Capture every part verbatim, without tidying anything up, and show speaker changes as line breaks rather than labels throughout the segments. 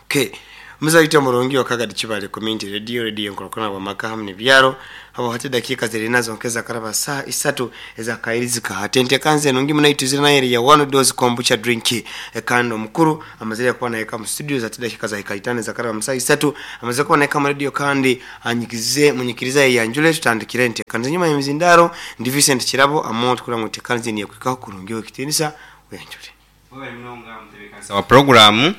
Okay. Muzayita murongi wa kagadi kibale community radio radio nkolokona wa makahamne byaro abo hati dakika zili nazo nkeza karaba saa isatu eza kairizika hatente kanze nungi munaituzira na area one dose kombucha drinki ekando mkuru amazeli kwa na eka mu studios hati dakika za ikaitane za karaba saa isatu amazeli kwa na eka radio kandi anyikize munyikiriza ya njule tutandikirente kanze nyuma y'imizindaro ndi Vincent Kirabo amount kula muti kanze ni yakwika kurungiwe kitinisa wenjule
wewe mnonga mtebekansa wa program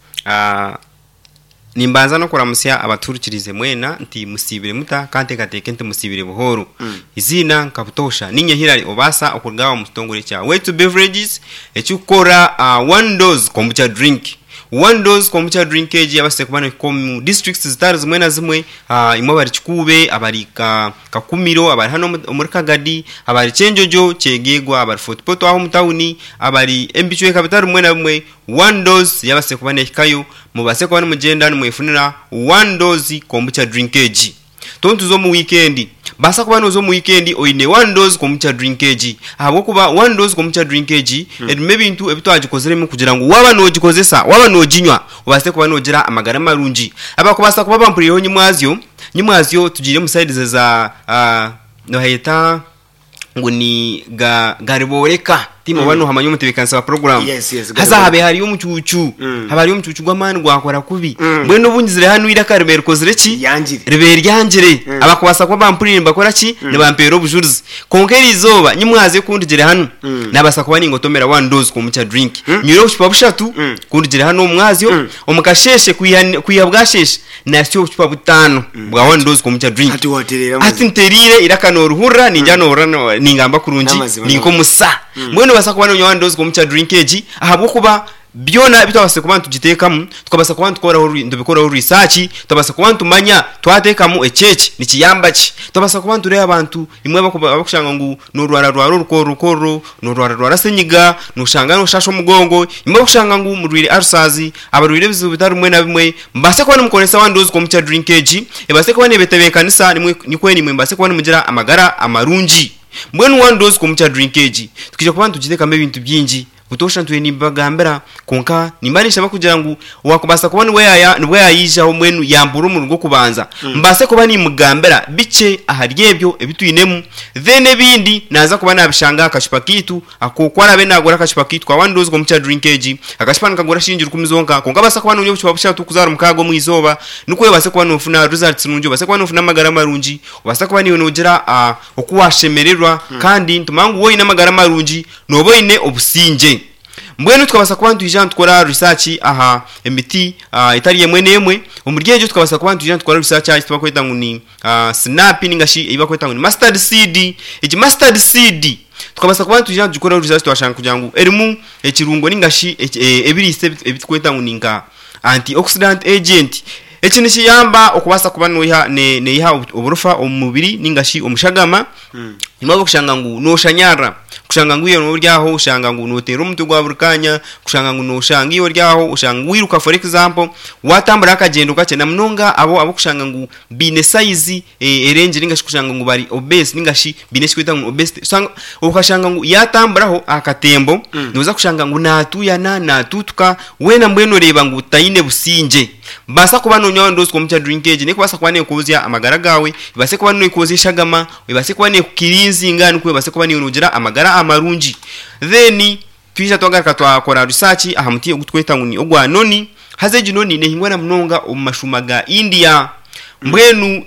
ah nimbanza no kuramusya abaturukirize mwena nti musibire muta kante kateke nti musibire buhoro mm. izina nkabutosha ninye hirari obasa okurgawa mustongore cha way to beverages ecyukora uh, one dose kombucha drink one dose kombucha drink eji abase kubana komu districts zitari zimwe na zimwe uh, imwe bari kikube abari ka kakumiro abari hano muri Kagadi abari Chenjojo Chegegwa abari Fort Poto aho mutawuni abari Mbichwe kabitari mwe na mwe one dose yabase kubana hikayo mubase kubana mugenda n'umwefunira one dose kombucha drink eji tontu zo mu weekend basa kubana zo mu weekend oine one dose kombucha drink eji abo kuba one dose kombucha drink eji hmm. and maybe into ebito agikozeremo kugira ngo waba no gikozesa waba no ginywa ubase kubana ogira amagara marungi abakubasa kuba bampuriyeho nyimwazyo nyimwazyo tugire mu sides za uh, no hayeta ngo ni ga gariboreka timo bano hamanyo mutebekansa wa program
yes, yes,
haza habe hari yo mucucu mm. habari yo mucucu gwamani gwakora kubi mm. bweno bunzire hanu ira karibere kozire ki ribere ryangire mm. abakubasa kwa bampurire bakora ki mm. ne bampero bujuruzi konkeri izoba nyimwaze kundigire hanu mm. nabasa kwa ningo tomera one dose ko mucha drink mm. nyiro chupa bushatu mm. kundigire hanu omwazyo mm. omukasheshe kuya bwasheshe nasyo chupa butano mm. bwa one dose ko mucha drink
ati waterera
ati nterire irakano ruhura ninjano urano ningamba kurungi ninko musa mm. basa kubana one dose ko mucha drink eji ahabo kuba byona bitwabase kubantu gitekamu tukabasa kubantu kora ndobikora research tubasa kubantu manya twatekamu echechi nikiyambachi tubasa kubantu re abantu imwe bakushanga ngo no rwara rwaro rukoro rukoro no rwara rwara senyiga no shanga no shasho mugongo imwe bakushanga ngo murwire arsazi abarwire bizu bitari mwe na bimwe mbase kubana mukoresa one dose ko mucha drink eji ebase kubana betebekanisa nimwe nikweni mwe mbase kubana mugira amagara amarungi mbwenu one dose ko mucha drink eji tukije kubantu giteka mbe bintu byinji butosha ntwe nibagambera konka nimbanisha bakugira ngo wakubasa kubana we ya nibwe yayija ho mwenu yambura mu rugo kubanza mm. mbase kubani mugambera bice aharyebyo ebituyinemu then ebindi naza kubana abishanga akashipa kitu akokwara be nagora akashipa kitu kwa one dose ko mucha drink eji akashipa nkagora shinjira kumizonka konka basa kubana unyo bushwa bushatu kuzara mukago mwizoba nuko base kubana ufuna results nunjo base kubana ufuna magara marungi base kubana iwe nogira uh, okuwashemererwa mm. kandi ntumangu wo ina magara marungi nobo ine obusinje mbwenu tukabasa kubantu ijana tukora research aha emiti uh, itari yemwe nemwe umuryeje tukabasa kubantu ijana tukora research aho twakweta ngo ni uh, snap ningashi iba kweta ngo ni mustard seed igi mustard seed tukabasa kubantu ijana tukora research twashanga kugira ngo erimu ekirungo ningashi ebirise ebitkweta ngo ninga antioxidant agent ekini kiyamba okubasa kubana oya ne ne iha oburufa omubiri ningashi omushagama mm. imabo kushanga ngo no shanyara kushanga ngo iyo no ryaho ushanga ngo no tero umutwe gwa burukanya kushanga ngo no shanga iyo ryaho ushanga wiruka for example watambura akagendo kace na mnonga abo abo kushanga ngo bine size e, erange ningashi kushanga ngo bari obese ningashi bine kwita ngo obese ushanga ukashanga ngo yatamburaho akatembo mm. noza kushanga ngo natuya na natutuka wena mbweno reba ngo utayine businje basa kubana onyo ndose ko mucha drink eji ne kubasa kubane kuzya amagara gawe base kubane kuzisha gama base kubane kukirinzi ngani kwe base kubane unugira amagara amarungi then twisha twagaka twakora research ahamutiye gutweta nguni ogwa noni hazeji noni ne hingwana mnonga omashumaga India mbwenu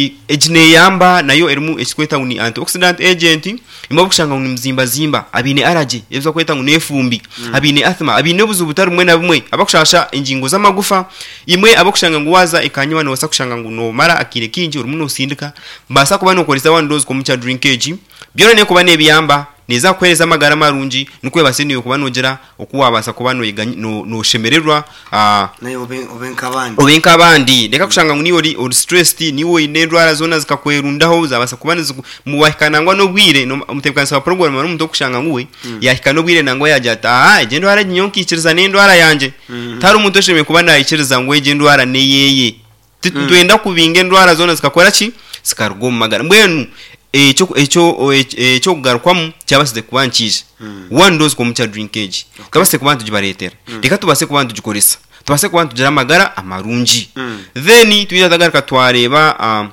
ejine yamba nayo erimu ekikweta nguni antioxidant agent imabo kushanga nguni mzimba zimba abine allergy yezo kweta nguni efumbi mm. abine asthma abine buzubutari mwe na bimwe abakushasha ingingo z'amagufa imwe abakushanga ngwaza ikanywa no wasakushanga nguno mara akire kinji urumu no sindika basa kubana ukoresa one dose ko mucha drink eji byona ne kubane biyamba neza kwereza amagara marungi nuko baseniyo kubanogera okuwabasa kubano no no shemererwa ah
nayo obenkabandi
obenkabandi deka kushanga nguni ori stressed niwo inendwara zona zikakwerundaho zabasa kubana muwahikanangwa no bwire no mutekansa wa program no muntu kushanga nguwe mm. yahikano bwire nangwa yajata ah gendwara nyonki ikiriza nendwara yanje mm. tari umuntu sheme kubana ikiriza ngwe gendwara ne yeye twenda mm. kubinge ndwara zona zikakora ki sikarugoma magara mbwenu echo echo echo garukwamu cyabasize kubankije mm. one dose ko mucha drink eji okay. kabase kubantu jibaretera mm. reka tubase kubantu jikoresa tubase kuba tugira amagara amarungi
Mm.
then tuyatagaruka twareba uh,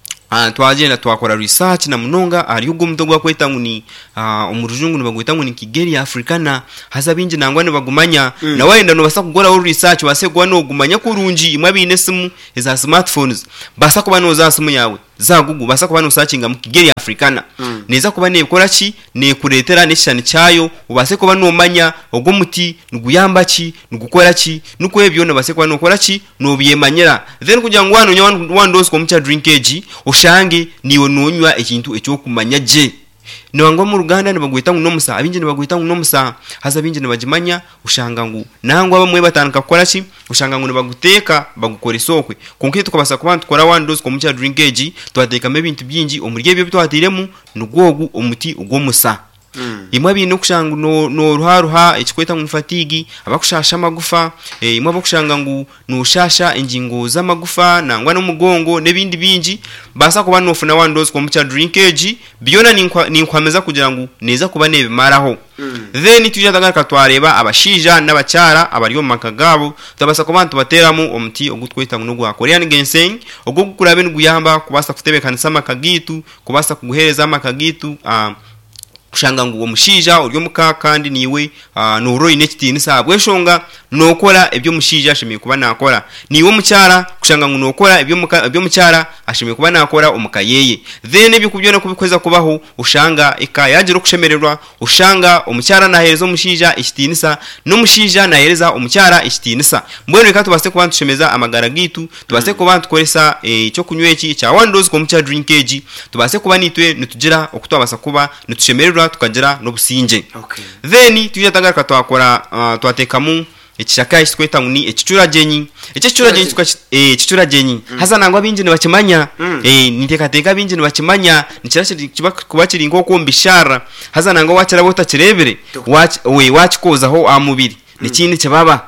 Ah twagenda twakora research na munonga ari ugo mto gwa kweta nguni uh, umurujungu nibagwita nguni Kigeri Africana haza binje nangwa ne bagumanya mm. na wenda no basa kugora uru research base gwa no gumanya kurungi imwe bine simu za smartphones basa kuba no za simu yawe za Google basa kuba no searchinga mu Kigeri Africana mm. neza kuba ne bikora ki ne kuretera nishani cyayo ubase kuba no manya ugo muti nuguyamba ki nugukora ki nuko ebyo no base kuba no kora ki no biyemanyera then kugira ngo wano wandos ko mucha drinkage ushange niwe nonywa ekintu ekyo kumanya je niwangwa mu Ruganda nibagwita ngo nomusa abinje nibagwita ngo nomusa haza binje nibagimanya ushanga ngo nangwa bamwe batanka kora ki ushanga ngo nibaguteka bagukora isokwe konke tukabasa kubantu kora wandos ko mucha drinkage twateka mebintu byinji omurye byo twatiremu nugogu omuti ugo musa Mm. imwe bintu kushanga no no ruharuha ekikweta mu fatigi abakushasha amagufa eh, imwe abakushanga ngo nushasha ingingo z'amagufa nangwa no mugongo nebindi binji basa kuba nofuna wandos ko mucha drinkage byona ninkwameza kugira ngo neza kuba nebimaraho mm. then tujyatagaruka twareba abashija n'abacyara abariyo makagabo tabasa ko bantu bateramo omuti ogutweta ngo gwa Korean ginseng ogwo gukurabe n'uguyamba kubasa kutebekanisa amakagitu kubasa kuguhereza amakagitu uh, kushanga ngo umushija uryo muka kandi niwe uh, nuro inekitini sabwe shonga nokora ibyo mushija ashimiye kuba nakora niwe mucyara kushanga ngo nokora ibyo muka ibyo mucyara ashimiye kuba nakora umukayeye then ibyo kubyona kubikweza kubaho ushanga ika yagiro kushemererwa ushanga umucyara nahereza umushija ikitinisa no mushija nahereza umucyara ikitinisa mbwene reka tubase kuba tushemeza amagara gitu tubase kuba tukoresa icyo e, kunyweki cya wandos ko mucha drinkage tubase kuba nitwe nitugira okutwabasa kuba nitushemererwa tukagira no businje
okay.
then tujyatagaruka twakora uh, twatekamu ekishaka kitweta nguni ekicura jenyi ekicura jenyi tuka eh ekicura jenyi mm. haza nangwa binje ne bakimanya mm. eh niteka teka binje ne bakimanya nikirashe kiba kubakiri ngoko mbishara haza nangwa wacira bota kirebere watch we watchkozaho amubiri mm. nikindi kibaba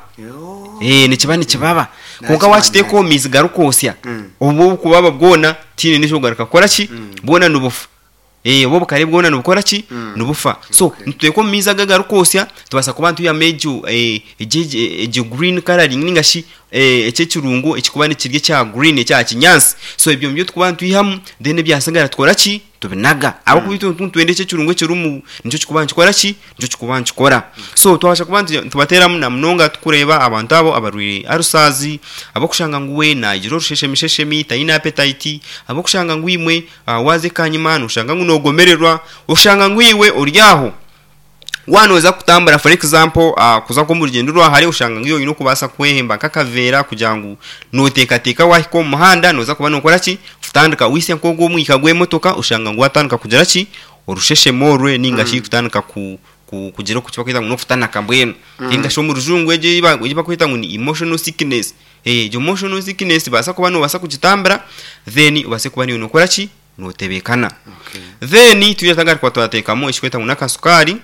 eh nikibani kibaba kuka wachiteko mizigarukosya mm. ubu kubaba bwona tini nisho garuka koraki mm. bwona nubufu eh bo bukari bwona nubukora ki mm. nubufa so okay. ntweko miza gagarukosya tubasa kubantu ya meju eh eje eje green coloring ningashi eh ekekirungo ekikubane kirye cya green cya kinyansi so ibyo mbyo tkubantu ihamu then byasangara twora ki tubinaga abo kubito twende ekekirungo kirumu nicyo kikubane kikora ki nicyo kikubane kikora so twabasha kubantu tubateramu na mnonga tukureba abantu abo abarwi arusazi abo kushanga nguwe na jiro rusheshe misheshe mita ina appetite abo kushanga ngwimwe uh, waze kanyimana ushanga ngunogomererwa ushanga ngwiwe uryaho wanoza kutambara for example uh, kuza ko mu rugendo rwa hari ushanga ngiyo ino kubasa kwehemba kakavera kujangu noteka teka wahiko muhanda noza kuba nokora ki futandika wise nkogo mwikagwe motoka ushanga ngo atandika kugera ki urusheshe morwe ninga shi kutandika ku kugira ku kiba kwita ngo futana kambweno inga sho mu rujungu eje iba iba kwita ngo ni emotional sickness eh jo emotional sickness basa kuba no basa kugitambara then ubase kuba ni nokora ki notebekana okay. then tuyatanga kwa twateka mo ishikweta ngo nakasukari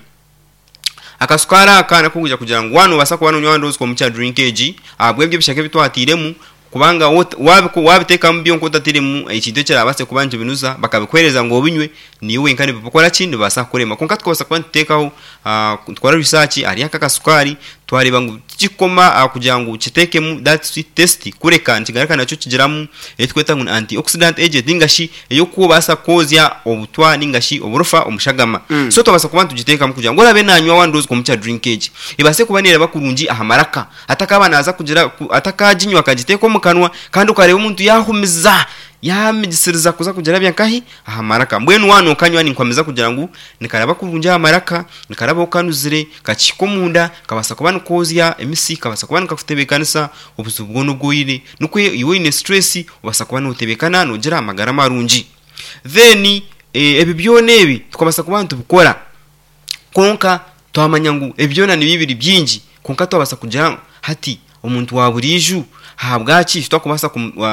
akasukara akana kugira kugira ngo wano basa kuba no ndozi ko mucha drinkage abwebye bishake bitwatiremu kubanga wabiko wabiteka mbyo nko tatiremu ikintu cyara base kubanje binuza bakabikwereza ngo binywe niwe nkane bipokora kindi basa kurema konka twose kwa ntekaho twara research ari akakasukari twareba ngo kikoma kugira ngo kiteke mu that sweet taste kureka ntigaraka naco kigiramu etweta ngo antioxidant agent ingashi yo kubasa kozya obutwa ningashi oburufa umushagama mm. so tobasa kubantu giteka mu kugira ngo rabe nanywa wandozi ko mucha drinkage ibase kubanira bakurungi ahamaraka atakaba naza kugira atakajinywa kagiteko mukanwa kandi ukareba umuntu yahumiza yamigisiriza kuza kugira byankahi ahamaraka mbwenu wano kanywa ni nkwameza kugira ngo nikaraba kurunja amaraka nikaraba ukanuzire kachiko munda kabasa kubana kozya emisi kabasa kubana kafutebekanisa obuzu bwono bwoyire nuko iwe ine stress ubasa kubana utebekana nogira amagara marunji then e, ebi byone ebi tukabasa kubantu bukora konka twamanya ngo ebyona ni bibiri byinji konka twabasa kugira hati umuntu waburiju habwachi twakubasa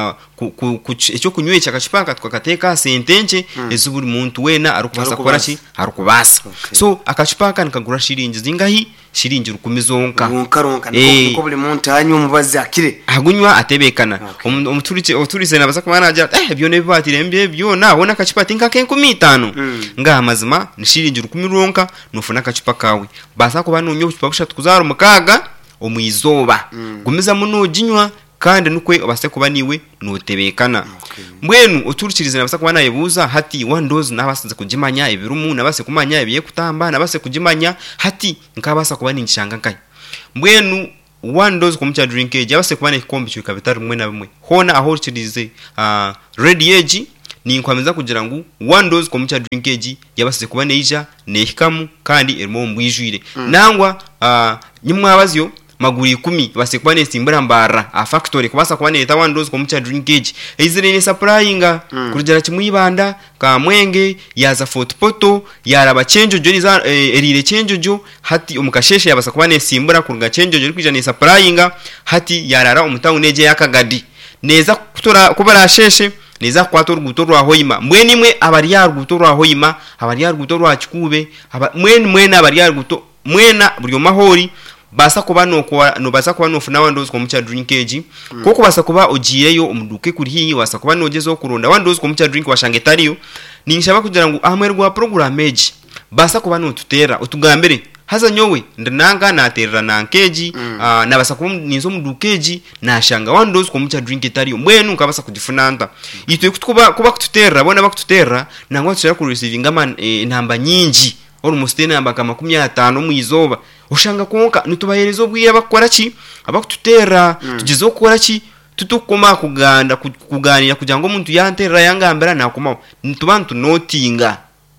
ku icyo kunyweka akacipaka twakateka sentenche mm. ezuburi muntu wena arukubasa koraki arukubasa okay. so akacipaka nikagura shiringi zingahi shiringi rukumizonka
runkaronka niko buli muntu anyu mubazi akire
agunywa atebekana umuturice uturize nabasa kumana aja eh byo ne bibatire mbye byo nabona akacipati nkake nkumi itanu mm. nga amazima ni shiringi rukumironka nufuna akacipaka kawe basa kuba nunyo cipabusha tukuzara mukaga omwizoba
Mm.
gumiza muno jinywa kandi nukwe obase kuba niwe notebekana
Okay.
mbwenu oturukirize nabasa kuba nayebuza hati one dose nabasinze kujimanya ebirumu nabase kumanya ebiye kutamba nabase kujimanya hati nkabasa kuba ninshanga nkai mbwenu one dose kumcha drink age abase kuba nekombe cyo kabitari mwe na bimwe hona aho urukirize uh, ready age ni nkwameza kugira ngo one dose kumcha drink age yabase kuba neija nehikamu kandi erimo mbwijwire mm. nangwa uh, nyimwabazyo maguri ikumi base kuba nesimbura mbara a factory kubasa kuba neta one dose kumcha drink age izire ni supplyinga mm. kurugera kimuyibanda ka mwenge yaza fort poto yaraba chenjo jo niza eh, erire chenjo jo hati umukasheshe yabasa kuba nesimbura kuruga chenjo jo kwija ni supplyinga hati yarara umutawuneje yakagadi neza kutora kubara sheshe neza kwato ruguto rwa hoyima mweni mwe abari ya ruguto rwa hoyima abari ya ruguto rwa kikube mweni mweni abari ya ruguto mwena buryo mahori basa kuba no kwa no basa kuba no funa one dose kumcha drink age mm. koko basa kuba ogiyeyo umuduke kuri hii basa kuba no gezo kuronda one dose kumcha drink washange tariyo ninshaba kugira ngo ahmerwa program age basa kuba no tutera utugambere haza nyowe ndananga naterera nankeji mm. uh, nabasa kuba nizo mudukeji nashanga one dose kumcha drink tariyo mwenu kabasa kujifunanda mm. itwe kuba kuba kututera bona bakututera nangwa tushaka ku receiving ama e, namba nyingi almost namba kama makumyabiri na gatanu mwizoba ushanga konka nitubaherezo bwiye bakora ki abakututera mm. tugizo gukora ki tutukoma kuganda kuganira kugira ngo umuntu yantera yangambera nakoma nitubantu notinga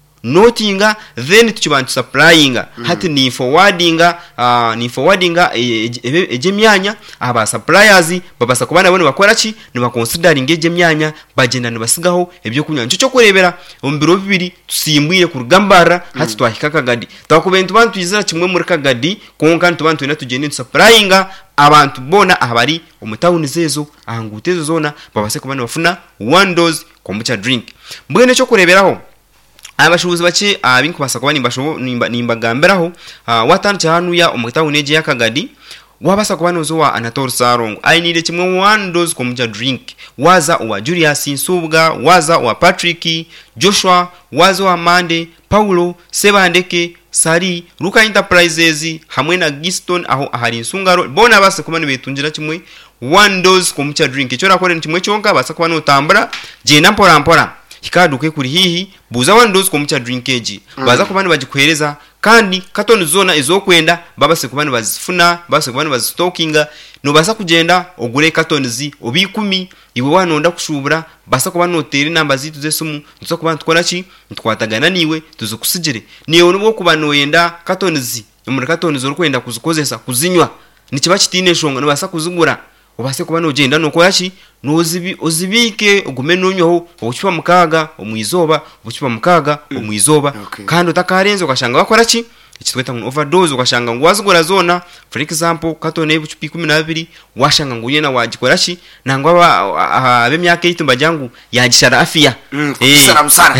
notinga then tuchibantu supplyinga mm. hati ni forwardinga uh, ni forwardinga ejemyanya e, e, aba suppliers babasa kubana bone bakora ki ni baconsidering ejemyanya bagenda nibasigaho ebyo kunya nco cyo kurebera ombiro bibiri tusimbwire ku rugambara mm. hati twahika kagadi takubentu bantu yizira kimwe muri kagadi konka ntubantu ina tugende supplyinga abantu bona abari omutawuni zezo ahangutezo zona babase kubana bafuna one dose kombucha drink mbwene cyo kureberaho abashubuzi bace abinku basakwa nimbasho nimba nimbagamberaho uh, watancha hanu ya omutawuneje yakagadi wabasa kubana zo wa Anatol Sarongo I need kimwe one dose kombucha drink waza wa Julius Nsubwa waza wa Patrick Joshua waza wa Mande Paulo Sebandeke Sari Ruka Enterprises hamwe na Giston aho ahari nsungaro bona base kubana betungira kimwe one dose kombucha drink cyo rakore kimwe cyonka basa kubana utambura je nampora mpora hikaduke kuri hihi buza one dose kombucha drink age mm. baza kubana bagikwereza kandi katoni zona izokwenda babase kubana bazifuna base kubana bazistockinga no basa kugenda ogure katonizi obikumi iwe wanonda kushubura basa kubana hoteli namba zitu zesumu nzo kubana tukora ki twatagana niwe tuzukusigire niyo nubwo kubana yenda katonizi muri katonizo rukwenda kuzikozesa kuzinywa nikiba kitine shonga no basa kuzigura obase kubana ugenda no koyachi nozibi ozibike ugume nonyoho obukipa mukaga omwizoba obukipa mukaga omwizoba
okay. kandi
utakarenze ukashanga bakora ki ikitweta ngo overdose ukashanga ngo wazigura zona for example katone ebukipa kumi na babiri washanga ngo yena wagikora ki nangwa abe myaka yitumba jangu yagishara afia
mm, eh sara musara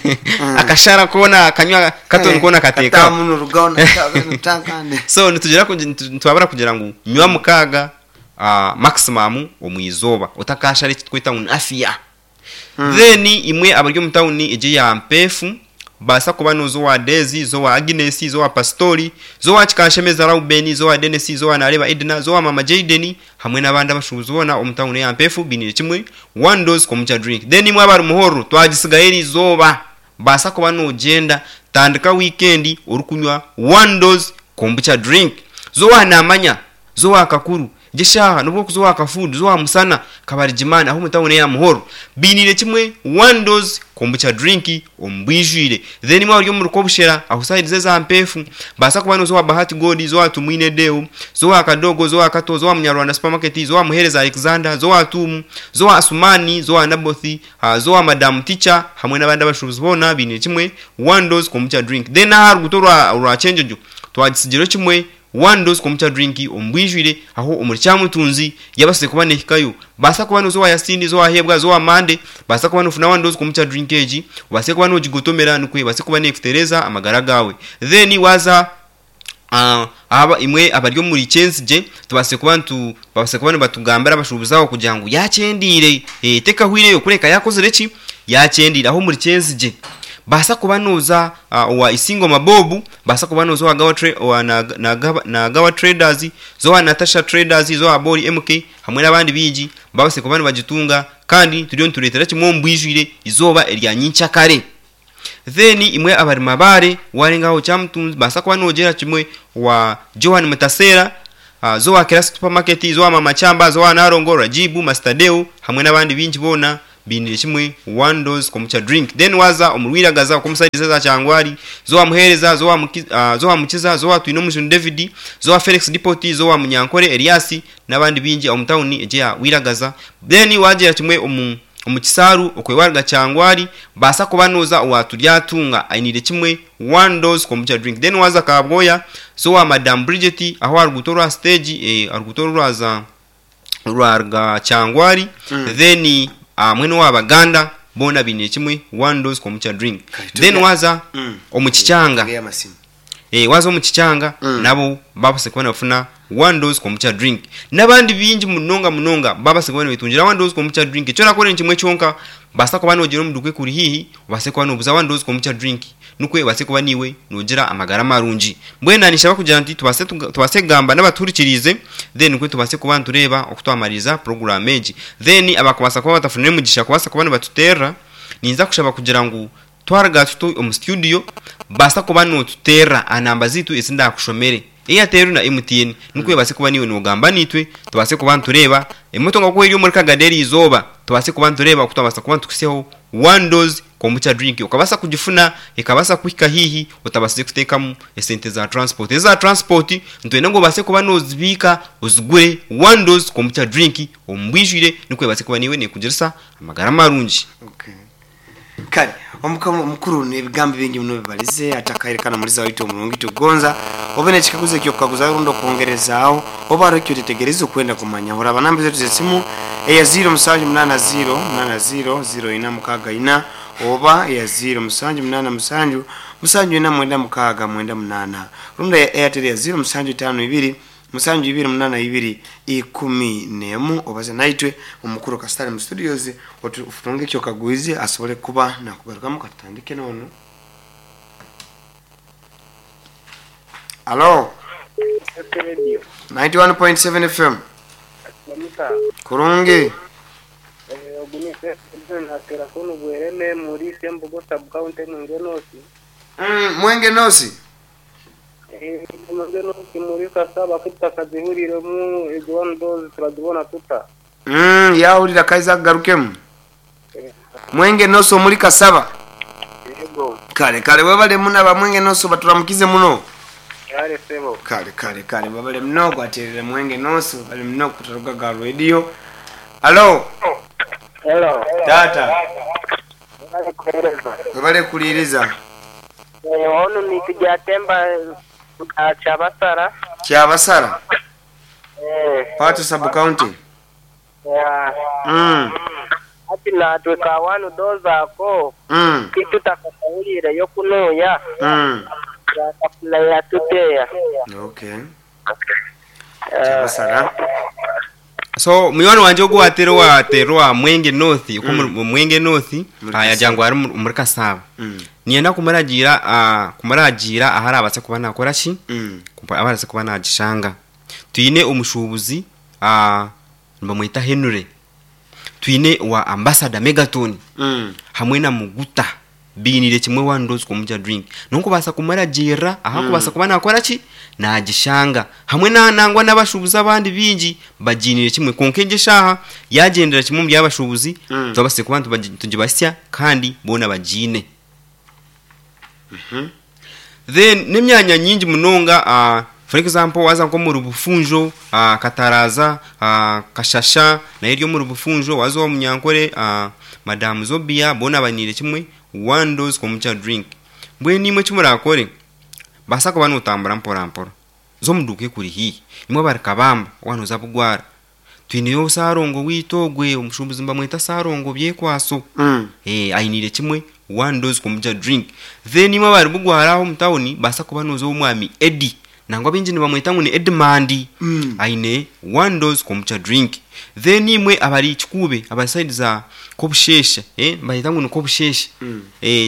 akashara kona kanywa katone kona kateka
katamu rugona ntakane
so nitugera ntwabara kugira ngo nywa mukaga Uh, maximum omwizoba utakasha ari twita un afia hmm. then imwe abaryo mutawuni eje ya mpefu basa kuba nozo wa Dezi zo wa Agnes zo wa Pastori zo wa Chikashemeza Raubeni zo wa Dennis zo wa Nareba Edna zo wa Mama Jaden hamwe nabandi bashuzubona omutawuni ya mpefu binire kimwe one dose kombucha drink then imwe abari muhoro twagisigaye zoba basa kuba no genda tandika weekend urukunywa one dose kombucha drink zo wa namanya zo wa kakuru gishaha nubwo kuzowa kafudu zo musana kabarijimana aho mutawune ya muhoro binire kimwe one dose kombucha drinki ombwijire then mwa ryo muruko bushera aho side za mpefu basa kubano zo bahati godi zo atumwine deo zo akadogo zo akato zo munyarwanda supermarket zo muhereza Alexander zo atumu zo Asumani zo Anabothi zo Madam Teacher hamwe nabandi bashubuzi bona binire kimwe one dose kombucha drink then har gutorwa ura change jo twagisigiro kimwe one dose kombucha drinki ombwijire aho umuricyamutunzi yabase kubane hikayo basa kubano zo yasindi zo ahebwa zo amande basa kubano funa one dose kombucha drink age base kubano gigotomera nukwe base kubane kutereza amagara gawe then waza uh, aba imwe abaryo muri chense je tubase kubantu base kubano batugambara bashubuzaho kugira ngo yacendire eh teka hwire yo kureka yakoze reki yacendira aho muri chense je basa kubanoza uh, wa isingo mabobu basa kubanoza wa gawa tra- wa na, na, gawa, na gawa traders zo wa Natasha traders zo wa Bori M K hamwe n'abandi biji babase kubana bagitunga kandi turiyo turetera kimwe mbwijire izoba erya nyincha kare then imwe abari mabare warengaho cyamtunzi basa kubanogera kimwe wa Johan Mutasera uh, zo wa Kira supermarket zo wa Mama Chamba zo wa Narongo Rajibu Mastadeo hamwe n'abandi binji bona binire kimwe one dose ko mucha drink then waza omurwiragaza ko musaidiza za cyangwari zo amuhereza zo amukiza uh, zo amukiza zo atwino Mushun David zo Felix Dipoti zo amunyankore Elias nabandi binji omutawuni eje wiragaza then wagera kimwe omu omukisaru okwewarga cyangwari basa kubanoza waturyatunga ainire kimwe one dose ko mucha drink then waza kabwoya zo wa Madam Bridget aho argutorwa stage eh argutorwa za rwarga cyangwari mm. then Uh, mwene wa baganda bona binye kimwe one dose ko mucha drink Kaituga. Then waza mm. omukichanga eh waza omukichanga mm. nabo babase kubana bafuna one dose ko mucha drink nabandi binji munonga munonga babase kubana bitungira one dose ko mucha drink cyo nakore kimwe cyonka basa kubana ogero mudukwe kuri hihi base kubana obuza one dose ko mucha drink nukwe base kuba niwe nogira amagara marunji mbwena nishaba kugira nti tubase tubase gamba n'abaturikirize then kwe tubase kuba ntureba okutwamariza program eji then abakubasa kuba batafune mugisha kubasa kubana batutera ninza kushaba kugira ngo twaraga tuto mu studio basa kuba no tutera anamba zitu isinda kushomere Airtel na M T N nukwe base kuba niwe nogamba nitwe tubase kuba ntureba emoto ngako iri muri kagaderi izoba tubase kuba ntureba kutwabasa kuba tukuseho one dose ko mucha drink ukabasa kujifuna ikabasa kwika hihi utabase kuteka mu esente za transport za transport ntwene ngo base kuba nozibika uzigure one dose ko mucha drink ombwijire nukwe base kuba niwe ne kugirisa amagara marunji.
Okay kare omukamo mukuru ne bigambo bingi muno bibalize atakayerekana muri za wito mulungi tugonza obene chikaguze kyo kaguza rundo kongerezaho obaro kyo tetegereza kwenda kumanya hora banambe zetu zesimu eya zero musanju munana zero munana zero zero ina mukaga ina oba ya zero musanju munana musanju musanju ina mwenda mukaga mwenda munana rundo ya Airtel ya zero musanju tano ibiri musanju ibiri munana ibiri ikumi nemu obaze naitwe umukuru Kasitari mu studios otufunge kyo kaguizi asobole kuba na kugaruka mu katandike nono. Hello radio ninety-one point seven F M kurungi
eh obunise na telefone bwerene muri Sembugo sub county ngenosi
mm mwenge nosi
eh mwenge nosi muri Kasaba kitakazihurire mu one dose turadibona tuta
mm yaurira kaiza garukemu mwenge noso muri Kasaba
yego
kale kale wabale muna ba mwenge noso baturamukize muno
kale sebo
kale kale kale babale mnogo aterere mwenge noso bale mnogo kutaruka ga radio. Hello
hello
data babale kuliriza
eh ono ni kujatemba Chabasara
Chabasara
eh
Pato sub county
yeah
mm
ati na tweka wanu doza ko
mm
kitu takahurire yo kunoya
mm
ya ya tuteya.
Okay Chabasara
so muyone wanje ogwatero wa terwa mwenge north uko mm. mwenge north aya jangwa ari muri Kasaba mm. nienda kumaragira uh, kumaragira ahari abatse kubana akora ki mm. abarase kubana agishanga tuyine umushubuzi uh, mbamwita Henry tuyine wa ambassador Megaton mm. hamwe na Muguta binire kimwe one dose ko muja drink nuko basa kumaragira aha mm. kubasa kubana akora ki nagishanga hamwe na nangwa n'abashubuza abandi bingi bajinire kimwe konkenje shaha yagendera kimwe mu byabashubuzi mm. tubase kubantu tujibasya kandi bona bajine mhm then nemyanya nyingi munonga uh, for example waza nko mu rubufunjo uh, Kataraza uh, Kashasha na iryo mu rubufunjo wazo wa Munyankore uh, Madam Zobia bona banire kimwe one dose ko mucha drink mbwe nimwe kimurakore basa ko banu tambara mpora mpora zo muduke kuri hi nimwe barakabamba wano zabugwara twiniyo sarongo witogwe umushumbuzi mbamwita sarongo byekwaso mm. eh ainire kimwe one dose ko mucha drink then nimwe bari bugwaraho mutawuni basa ko banozo umwami Eddie nangwa binjini bamwita ngo ni Edmandi mm. aine one dose ko mucha drink then nimwe abari kikube abaside za kobusheshe eh bayita ngo ni kobusheshe mm. eh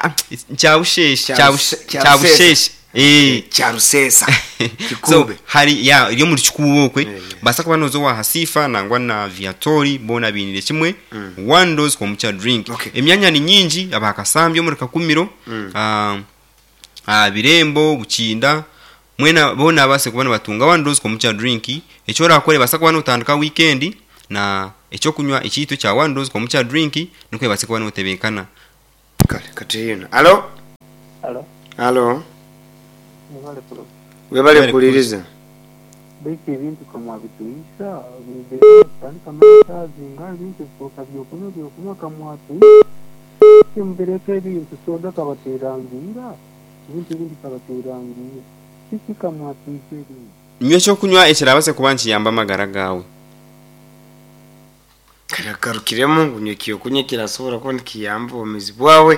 cyabusheshe cyabusheshe eh
cyarusesa
kikumbe hari ya iri muri kikubokwe basa kuba nozo wa hasifa nangwa na viatori bona binire kimwe one dose ko mucha drink emyanya ni nyingi abakasambye muri kakumiro ah ah birembo gukinda mwena bona base kubana batunga one dose ko mucha drink echo rakore basa kuba notandika weekend na echo kunywa ikitu cha one dose ko mucha drink nikwe base kuba notebekana
kale kateyina allo
allo
allo webale kuliriza
biki bintu kama bituisha bide tani kama kazi ngali bintu kwa byokuno byokuno kama atu kimbireke bintu soda kabaterangira bintu bindi kabaterangira kiki kama atu kiri
nywe cyo kunywa ekirabase kubanki yamba magara gawe
karakarukiremo ngunyukiyo kunyekira sobora ko nkiyamba omizi bwawe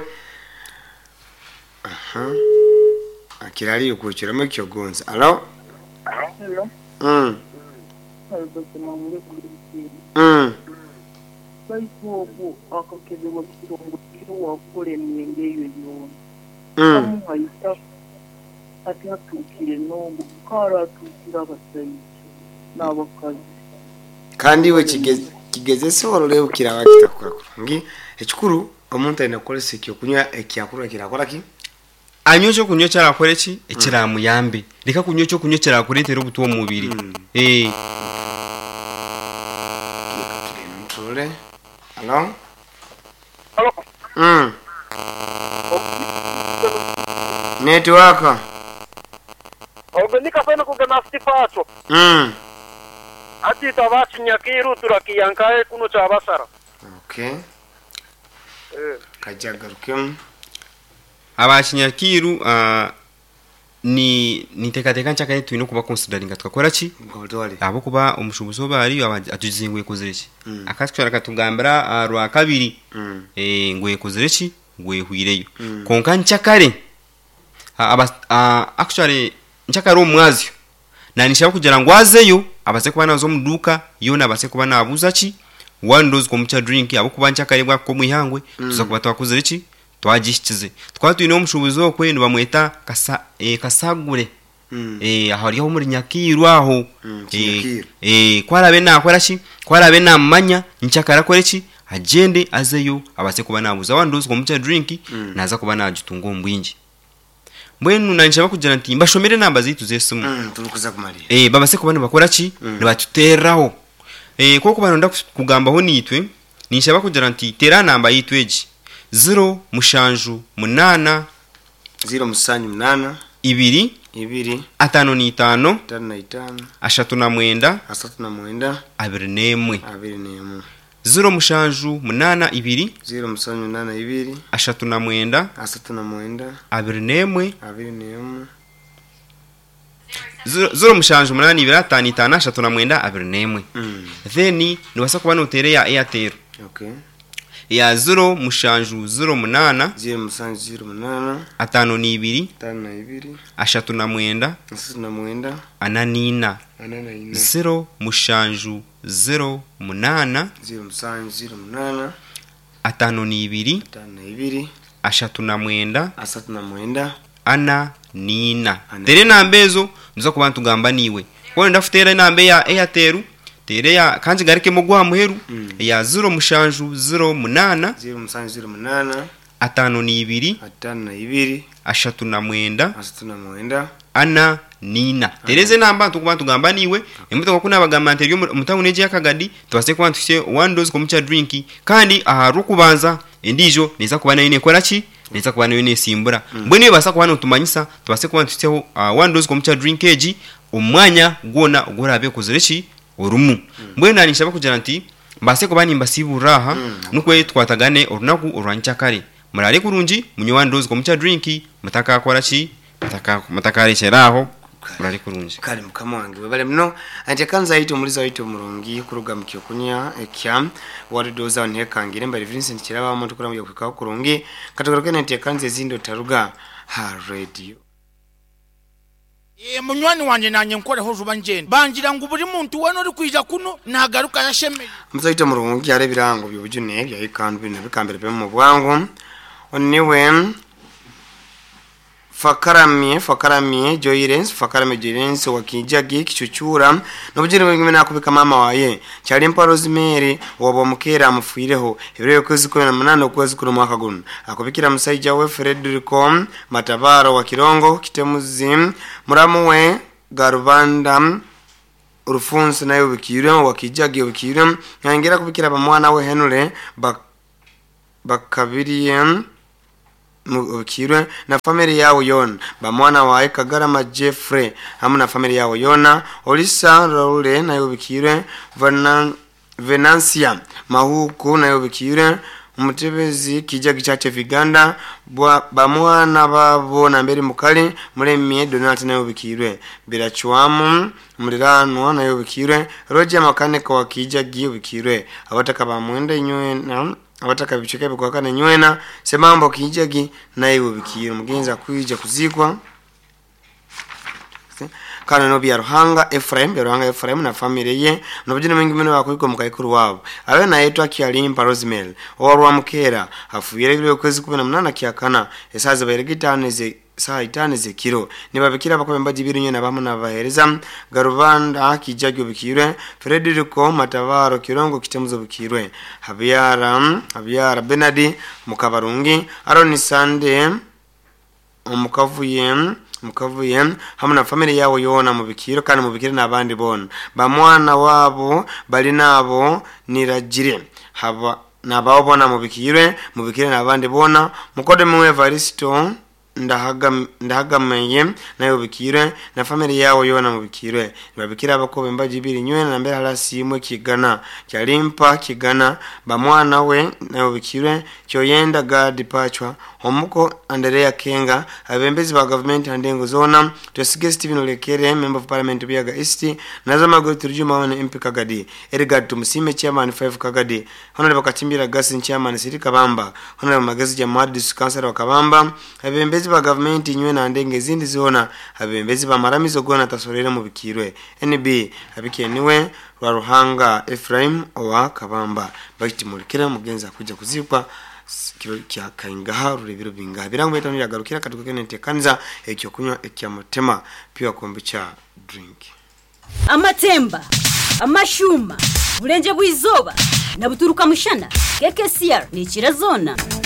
aha akirali ukuchiramo kyo gonza allo
hello
mm
aldo kuma muri kuri
mm
baipo bu akokeze wa kirongo kiwa kore mwenge yoyo
mm
haita ati atukire no kara tukira basayi nabakazi
kandi we kigeze kigeze soro leo kirawa kitakura ngi ekikuru omuntu ina kolese kyo kunywa ekyakura kirakora ki
anyo cyo kunyo cyarakoreki ekiramu yambe reka kunyo cyo kunyo cyarakoretera ubuto mu mubiri eh
ntule allo
allo
mm network
ogonika fena kugana stifato
mm
ati tabachi nyakiru turakiyankae kuno cha basara
okay
eh
kajagarukem
abashinyakiru uh, ni nitekateka nchaka yetu ino kuba consideringa tukakora ki
ngotwali
abo kuba umushubuzo bari atuzingwe kozereki
mm.
akatwara katugambira uh, rwa kabiri
mm.
eh ngwe kozereki ngwe huireyo
mm.
konka nchakare uh, aba uh, actually nchakare omwazyo na nishaba kugira ngwazeyo abase kuba nazo muduka yona abase kuba nabuza ki one dose ko mucha drink abo kuba nchakare bwa ko mwihangwe mm. tuza kuba twakozereki twagishikize twatu ino mushubuzo kwe ni bamweta kasa eh kasagure
mm.
eh ahari ho muri nyakiru aho
mm.
eh eh kwarabe na akorashi kwarabe na manya nchakara koreki agende azeyo abase kuba nabuza wanduzi ko mucha drink
mm.
naza kuba najutungo mbwinji mbwenu nanchaba kugira nti mbashomere namba zitu zesimu
mm turukuza kumali
eh babase kuba bakoraki
mm.
ni batuteraho eh koko banonda kugamba ho nitwe ninshaba kugira nti tera namba yitweji zero mushanju munana
zero musanyu munana
ibiri
ibiri
atano ni itano
tano na itano
ashatu na mwenda
asatu na mwenda
abiri nemwe
abiri nemu
zero mushanju munana ibiri
zero musanyu munana ibiri
ashatu na mwenda
asatu na mwenda
abiri nemwe
abiri nemu
zero mushanju munana ibiri atano itano ashatu na mwenda abiri nemwe
mm.
then ni wasa kuba notere ya Airtel
okay
ya zero mushanju zero munana
zero musanju zero munana
atano ni ibiri
tano na ibiri
ashatu na mwenda
asatu na mwenda
ananina
anana ina
zero mushanju zero munana
zero musanju zero munana
atano ni ibiri
tano na ibiri
ashatu na mwenda
asatu na mwenda
ana nina tere nambezo nzo kuba ntugamba niwe ko ndafutera nambe ya Airtel tere ya kanji garike mugwa muheru mm. ya zero mushanju zero munana
zero musanju zero munana
atano ni ibiri
atano na ibiri
ashatu na mwenda
asatu na mwenda
ana nina tereze namba tukuba tugamba niwe emuto ko kuna bagamba nteryo mutaune je yakagadi twase kwa ntuse one dose ko mucha drink kandi aharu kubanza endijo neza kubana ine koraki neza kubana ine simbura mm. mbwe niwe basa kubana utumanyisa twase kwa ntuse uh, one dose ko mucha drink eji umwanya gwona ugorabe kuzereki orumu mm. mbwe nanishaba kugira nti mbase kubani mbasiburaha mm. nukwe twatagane orunaku orwanchakare murare kurunji munyo one dose ko mucha drink mutaka koraki mutaka mutakare cheraho murare kurunji
kali mukama wange bale mno anje kanza yito muliza yito murungi kuruga mukyo kunya ekya wari doza ne kangire mbali Vincent kiraba omuntu kula mu kwika kurungi katogoroke nte kanze zindo taruga ha radio
e munywani wanje nanye nkore ho juba njene bangira ngo buri muntu wano uri kwija kuno nagaruka yashemeye
muzayito murungi yare birango byubujune bya ikandu bino bikambere pe mu bwangu oniwe Fakaramie Fakaramie Joyrens Fakaramie Joyrens wakijagi kichuchura nobujiri mwingine nakubika mama waye Chalimpa Rosemary wabomukera amufireho ibiro kwezi kumi na munane kwezi kumi mwaka guno akubikira musajja we Frederico Matabaro wa Kirongo Kitemuzi muramu we Garubanda Urufunsi nayo bikire wakijagi bikire nyangira kubikira bamwana we Henry bak bakabiriye mukirwe na family yawo yona bamwana wae Kagarama Jeffrey hamwe na family yawo yona Olisa Raule nayo bikire Venan Venancia Mahuku nayo bikire Umutebezi kijagi chache Viganda bamwana babo na mbere mukali muremye Donald nayo bikire Birachwamu Murirano nayo bikire Roger Makanika wa kijagi bikire abataka bamwende nywe na abataka bicheke bikokana nywena semambo kijagi nayo bikire mugenza kwija kuzikwa kana no bya Ruhanga Ephraim bya Ruhanga Ephraim na family ye nobujine mwingi mino bakwiko mukaikuru wabo abe na yetu akialimpa Rosemary orwa mukera afuyire byo kwezi kumi na munane kyakana esaze beregitane ze saa itane ze kiro nibabikira bakomba jibiri nyene bamwe nabahereza Garubanda kijagi bikire Frederico Matavaro Kirongo Kitemuzo bikire Habyara Habyara Benadi Mukabarungi Aroni Sande umukavuye mukavuye hamwe na family yawo yona mubikiro kandi mubikire nabandi bona bamwana wabo bali nabo niragire haba nabawo bona mubikire mubikire nabandi bona mukode mu Evaristo ndahaga ndahagameye nayo bikire na family yawo yona mubikire babikira abakobe mbaji biri nywena na mbere halasi imwe kigana Chalimpa kigana bamwana we nayo bikire cyoyenda God pachwa omuko Andrea Kenga abembezi ba government andengo zona Tosige Steven Lekere member of parliament biaga East nazo magoro turjuma wana M P Kagadi Edgar Tumusime chairman five Kagadi honorable Katimbira Gasin chairman Siri Kabamba honorable Magazi Jamad discussor wa Kabamba abembezi ba government nywe na ndenge zindi zona abembezi ba maramizo gona tasorera mu bikirwe N B abikeniwe rwa Ruhanga Ephraim owa Kabamba bakiti mulikira mugenza kuja kuzikwa kibo kya kaingaha rubiro binga birango betano yagarukira katukene kanza ekyo kunywa ekya mutema pia kombe cha drink
amatemba amashuma bulenje bwizoba na buturuka mushana K K C R ni kirazona